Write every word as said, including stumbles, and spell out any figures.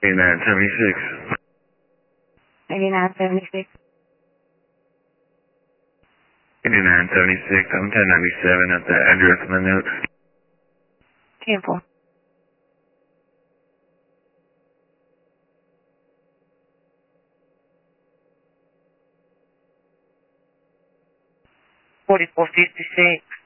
eighty-nine seventy-six. eighty-nine seventy-six. eighty-nine seventy-six. I'm ten ninety-seven at the address in the notes. Cancel. forty-four fifty-six.